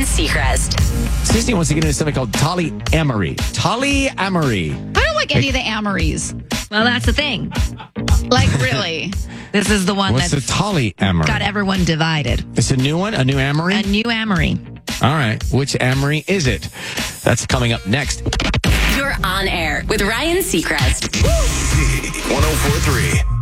Seacrest. Sissy wants to get into something called Tolly Amory. Tolly Amory. I don't like any of the Amories. Well, that's the thing. Like, really. This is the one What's the that's Tolly Amory? got everyone divided. It's a new one? A new Amory? A new Amory. All right. Which Amory is it? That's coming up next. You're on air with Ryan Seacrest. Z 104.3.